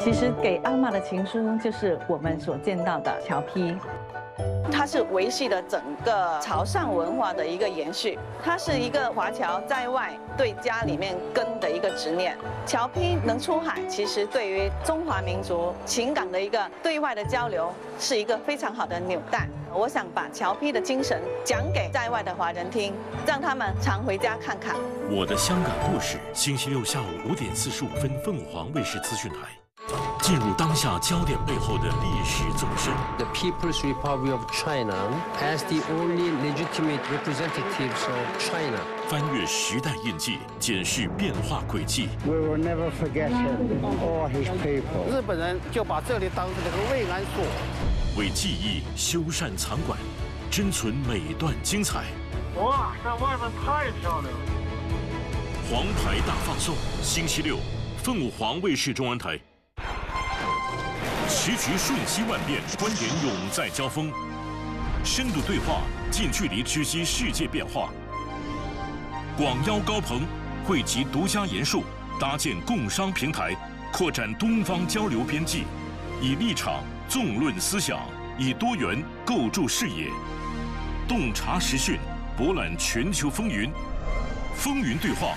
其实给阿嬷的情书就是我们所见到的侨批。它是维系了整个潮汕文化的一个延续，它是一个华侨在外对家里面根的一个执念。侨批能出海，其实对于中华民族情感的一个对外的交流，是一个非常好的纽带。我想把侨批的精神讲给在外的华人听，让他们常回家看看。 我的香港故事，星期六下午5点45分，凤凰卫视资讯台。进入当下焦点背后的历史纵深。 The People's Republic of China as the only legitimate representatives of China. 翻越时代印记，检视变化轨迹。 We will never forget him or his people. 日本人就把这里当成了个慰安所。 为记忆修缮藏馆，珍存每段精彩。 哇，这外面太漂亮了！ 黄牌大放送，星期六，凤凰卫视中文台。时局瞬息万变，观点永在交锋，深度对话，近距离知悉世界变化。广邀高朋，汇集独家研述，搭建共商平台，扩展东方交流边际，以立场纵论思想，以多元构筑视野，洞察时讯，博览全球风云。风云对话，